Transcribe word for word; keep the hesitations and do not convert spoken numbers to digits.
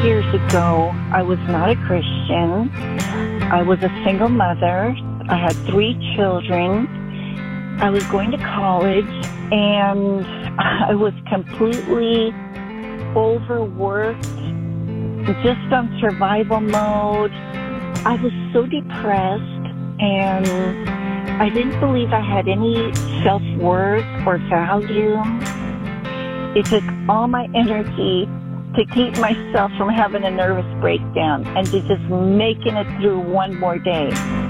years ago, I was not a Christian. I was a single mother. I had three children. I was going to college, and I was completely overworked, just on survival mode. I was so depressed, and I didn't believe I had any self-worth or value. It took all my energy to keep myself from having a nervous breakdown and to just making it through one more day.